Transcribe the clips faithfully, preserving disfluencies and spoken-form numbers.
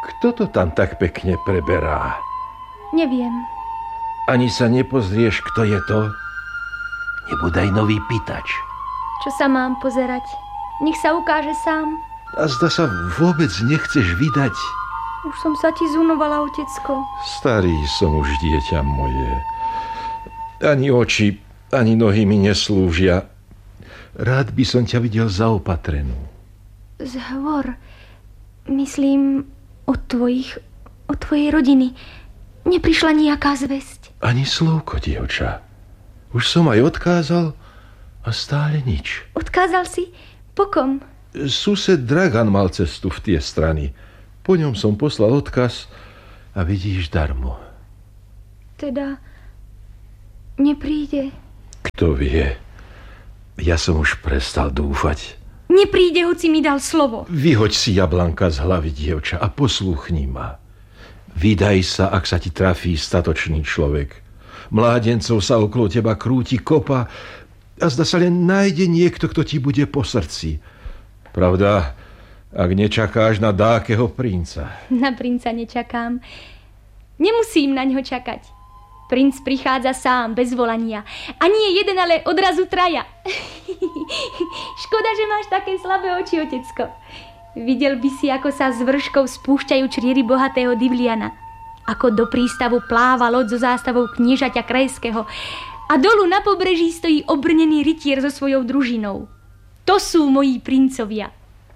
Kto to tam tak pekne preberá? Neviem. Ani sa nepozrieš, kto je to? Nebudaj nový pýtač. Čo sa mám pozerať? Nech sa ukáže sám. A zda sa vôbec nechceš vydať. Už som sa ti zunovala, otecko. Starý som už, dieťa moje. Ani oči, ani nohy mi neslúžia. Rád by som ťa videl zaopatrenú. Zhovor. Myslím od tvojich, od tvojej rodiny. Neprišla nejaká zvesť. Ani slovko, dievča. Už som aj odkázal a stále nič. Odkázal si? Po kom? Sused Dragan mal cestu v tie strany. Po ňom som poslal odkaz a vidíš darmo. Teda nepríde? Kto vie? Ja som už prestal dúfať. Nepríde, hoci mi dal slovo. Vyhoď si jablánka z hlavy, dievča, a poslúchni ma. Vydaj sa, ak sa ti trafí statočný človek. Mládencov sa okolo teba krúti kopa a zda sa len nájde niekto, kto ti bude po srdci. Pravda, ak nečakáš na dákeho princa. Na princa nečakám. Nemusím na ňo čakať. Princ prichádza sám, bez volania. A nie jeden, ale odrazu traja. Škoda, že máš také slabé oči, otecko. Videl by si, ako sa z vrškov spúšťajú čriery bohatého Divliana. Ako do prístavu pláva loď so zástavou kniežaťa krajského. A dolu na pobreží stojí obrnený rytier so svojou družinou. To sú moji princovia.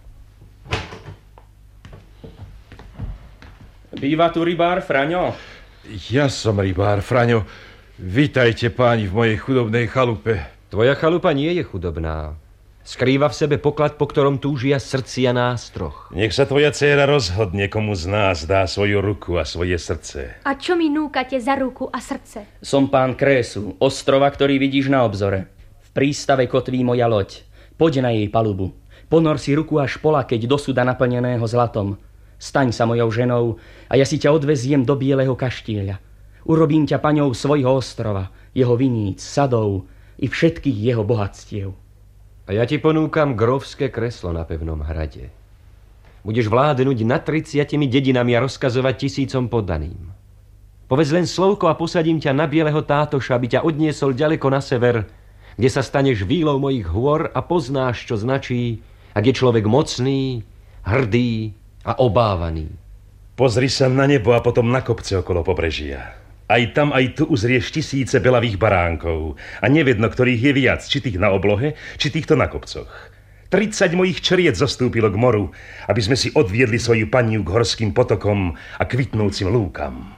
Býva tu rybár Fraňo? Ja som rybár Fraňo. Vítajte, páni, v mojej chudobnej chalupe. Tvoja chalupa nie je chudobná. Skrýva v sebe poklad, po ktorom túžia srdcia nástroch. Nech sa tvoja dcéra rozhodne, komu z nás dá svoju ruku a svoje srdce. A čo mi núkate za ruku a srdce? Som pán Krésu, ostrova, ktorý vidíš na obzore. V prístave kotví moja loď. Poď na jej palubu. Ponor si ruku až pola, keď do súda naplneného zlatom. Staň sa mojou ženou a ja si ťa odveziem do bieleho kaštieľa. Urobím ťa paňou svojho ostrova, jeho viníc, sadov i všetkých jeho bohatstiev. A ja ti ponúkam grófske kreslo na pevnom hrade. Budeš vládnuť nad tridsiatimi dedinami a rozkazovať tisícom poddaným. Povedz len slovko a posadím ťa na bieleho tátoša, aby ťa odniesol ďaleko na sever, kde sa staneš vílou mojich hôr a poznáš, čo značí, ak je človek mocný, hrdý a obávaný. Pozri sa na nebo a potom na kopce okolo pobrežia. Aj tam, aj tu uzrieš tisíce belavých baránkov a nevedno, ktorých je viac, či tých na oblohe, či týchto na kopcoch. Tridsať mojich čried zostúpilo k moru, aby sme si odviedli svoju paniu k horským potokom a kvitnúcim lúkam.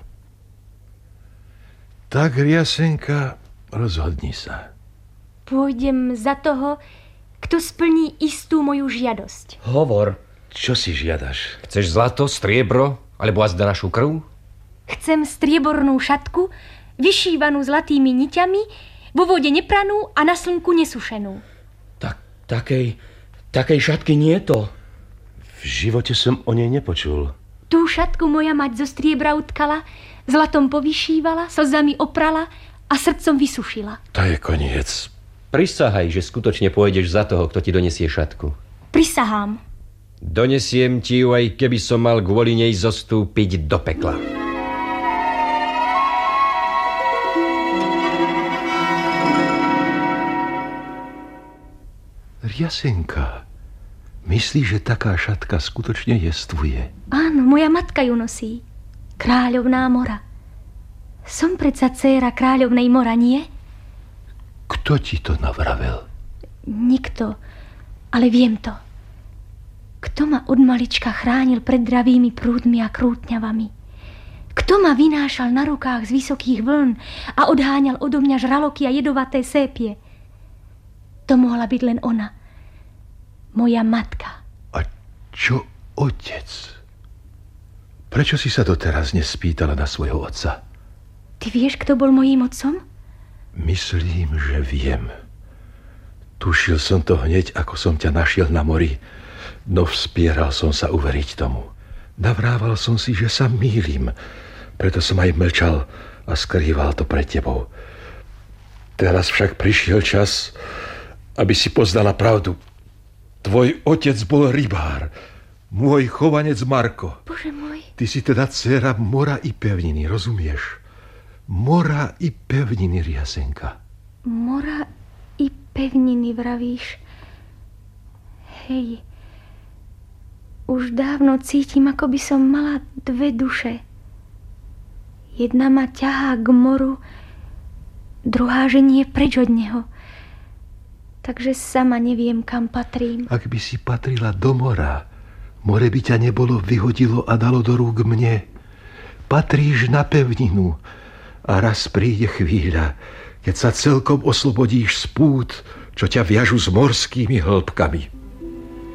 Tak, Riasenka, rozhodni sa. Pôjdem za toho, kto splní istú moju žiadosť. Hovor. Čo si žiadaš? Chceš zlato, striebro, alebo azda našu krv? Chcem striebornú šatku, vyšívanú zlatými niťami, vo vode nepranú a na slnku nesušenú. Tak, takej, takej šatky nie je to. V živote som o nej nepočul. Tú šatku moja mať zo striebra utkala, zlatom povyšívala, slzami oprala a srdcom vysušila. To je koniec. Prisahaj, že skutočne pôjdeš za toho, kto ti donesie šatku. Prisahám. Donesiem ti ju, aj keby som mal kvôli nej zostúpiť do pekla. Riasenka, myslíš, že taká šatka skutočne jestvuje? Áno, moja matka ju nosí. Kráľovná mora. Som predsa dcéra kráľovnej mora, nie? Kto ti to navravel? Nikto, ale viem to. Kto ma od malička chránil pred dravými prúdmi a krútňavami? Kto ma vynášal na rukách z vysokých vln a odháňal odo mňa žraloky a jedovaté sépie? To mohla byť len ona. Moja matka. A čo otec? Prečo si sa doteraz nespýtala na svojho otca? Ty vieš, kto bol mojím otcom? Myslím, že viem. Tušil som to hneď, ako som ťa našiel na mori, no vspieral som sa uveriť tomu. Navrával som si, že sa mýlim, preto som aj mlčal a skrýval to pred tebou. Teraz však prišiel čas, aby si poznala pravdu. Tvoj otec bol rybár, môj chovanec Marko. Bože môj. Ty si teda dcéra mora i pevniny, rozumieš? Mora i pevniny, Riasenka. Mora i pevniny, vravíš? Hej, už dávno cítim, ako by som mala dve duše. Jedna ma ťahá k moru, druhá že nie preč od neho. Takže sama neviem, kam patrím. Ak by si patrila do mora, more by ťa nebolo vyhodilo a dalo do rúk mne. Patríš na pevninu a raz príde chvíľa, keď sa celkom oslobodíš z pút, čo ťa viažu s morskými hĺbkami.